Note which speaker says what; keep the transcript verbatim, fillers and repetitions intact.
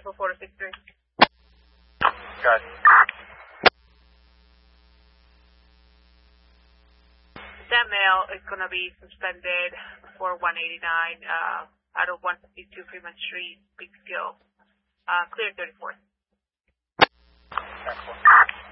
Speaker 1: for four six three.
Speaker 2: Got it.
Speaker 1: That mail is going to be suspended for one eighty-nine uh, out of one fifty-two Fremont Street, Peekskill. Uh, clear thirty-fourth.
Speaker 2: Excellent.